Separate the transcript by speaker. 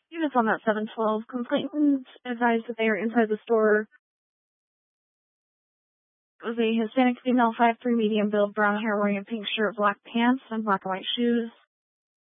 Speaker 1: Units on that 712. Complainant advised that they are inside the store. It was a Hispanic female, 5'3", medium build, brown hair, wearing a pink shirt, black pants, and black and white shoes.